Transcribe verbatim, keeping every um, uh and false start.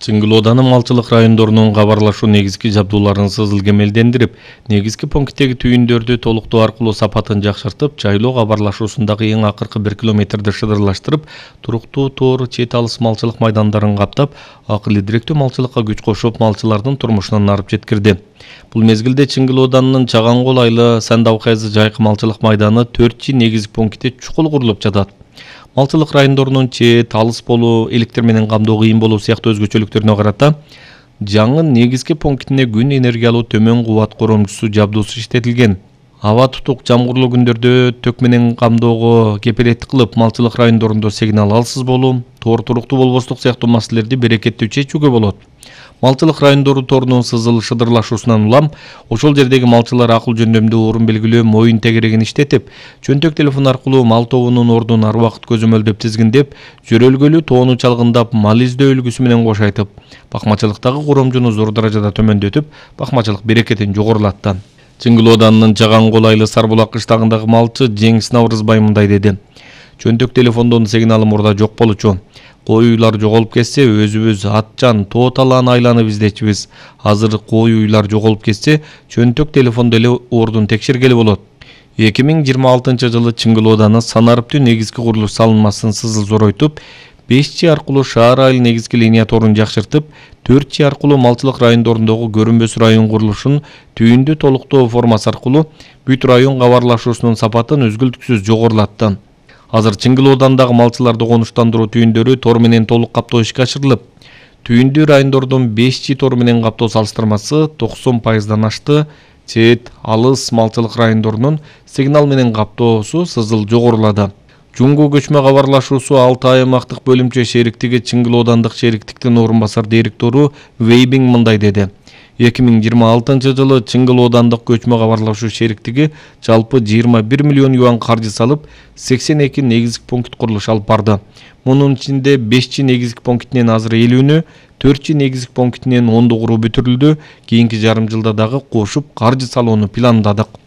Чыңгыл Ооданы малчылык райондорунун кабарлашуу негизги жабдууларын сызыл кемелдендирип, негизги пункттеги түйүндөрдү толуктоо аркылуу сапатын жакшыртып, жайлоо кабарлашуусундагы эң акыркы бир километрди шыдырлаштырып, туруктуу тоор чет алыс малчылык майдандарын каптап, акылы директүү малчылыкка күч кошуп, малчылардын турмушуна нарып жеткирди. Бул мезгилде Чыңгыл Ооданын Чагангол айлы Сандавкайзы жайкы малчылык майданы төртчү негизги пунктте чукул курулуп жатат. Малчылык райондорунун чет, алыс болуу, электр менен камдоо кыйын болуу сыяктуу өзгөчөлүктөрүнө карата жаңы негизги пунктине күн энергиялуу төмөн кубат коромчусу жабдуусу иштетилген. Аба тутук жамгырлуу күндөрдө ток менен камдоого кепилеттик кылып, малчылык райондорунда сигнал алсыз болуу, тоор туруктуу болбостук сыяктуу маселелерди берекеттүү чечүүгө болот. Малчылык райондору торунун сызыл шыдырлашуусунан улам, ошол жердеги малчылар акыл жөндөмдүү орун белгилөө моюн тегерегин иштетип, чөнтөк телефон аркылуу мал тобунун ордун ар убакыт көзөмөлдөп тизгиндеп, жөрөлгөлүү тоону чалгындап, мал издөө үлгүсү менен кош айтып, бакмачылыктагы коромжуну зор даражада төмөндөтүп, бакмачылык берекетин жогорулатты. Чыңгыл Ооданын Чагангол айлы Сарбулак кыштагындагы малчы Жеңис Наврызбай мындай деди: чөнтөк телефондон сигналы мурда жок болчу. Кой уйлар жоголуп кетсе, өзүбүз атчан, тоо талааны айланып издечүбүз. Азыр кой уйлар жоголуп кетсе, чөнтөк телефондо эле ордун текшергели болот. эки миң жыйырма алтынчы жылы Чыңгыл Ооданы санариптүү негизги курулуш салынмасын сызыл зоройтуп, беш Ж аркылуу шаар айыл негизги линия торун жакшыртып, төрт Ж аркылуу малчылык райондорундагы көрүнбөс район курулушун түйүндү толуктоо формасы аркылуу бүт район кабарлашуусунун сапатын үзгүлтүксүз жогорулатты. Азыр Чыңгыл Оодандагы малчыларды конуштандыруу түйүндөрү тор менен толук каптоо ишке ашырылып, түйүндүү райондордун беш Ж тору менен каптоо салыштырмасы токсон пайыздан ашты. Чет, алыс малчылык райондорунун сигнал менен каптоосу сызыл жогорулады. Жуңгу көчмө кабарлашуусу алты аймактык бөлүмчө шериктиги Чыңгыл Оодандык шериктиктин орун басар директору Вейбиң мындай деди: эки миң жыйырма алтынчы жылы Чыңгыл Оодандык көчмө кабарлашуу шериктиги жалпы жыйырма бир миллион юан каржы салып, сексен эки негизги пункт курулуш алып барды. Мунун ичинде беш Ж негизги пунктинен азыр элүүнү, төрт Ж негизги пунктинен онду куруу бүтүрүлдү. Кийинки жарым жылда дагы кошуп каржы салууну пландадык.